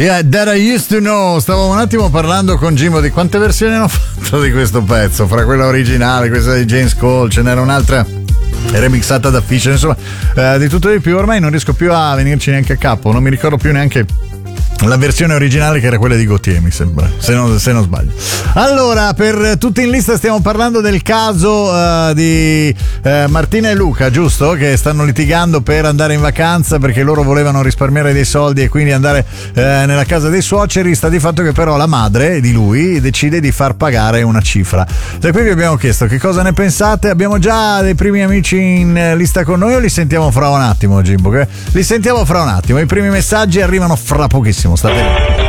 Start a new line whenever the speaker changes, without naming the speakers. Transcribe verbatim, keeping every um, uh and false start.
Yeah, that I used to know. Stavo un attimo parlando con Jimbo di quante versioni hanno fatto di questo pezzo, fra quella originale, questa di James Cole, ce n'era un'altra remixata da Fisher, insomma, eh, di tutto e di più. Ormai non riesco più a venirci neanche a capo, non mi ricordo più neanche la versione originale, che era quella di Gautier, mi sembra, se non, se non sbaglio. Allora, per tutti in lista stiamo parlando del caso uh, di uh, Martina e Luca, giusto? Che stanno litigando per andare in vacanza perché loro volevano risparmiare dei soldi e quindi andare uh, nella casa dei suoceri. Sta di fatto che però la madre di lui decide di far pagare una cifra. Da qui vi abbiamo chiesto che cosa ne pensate. Abbiamo già dei primi amici in lista con noi o li sentiamo fra un attimo, Jimbo? Li sentiamo fra un attimo, i primi messaggi arrivano fra pochissimo. State lì.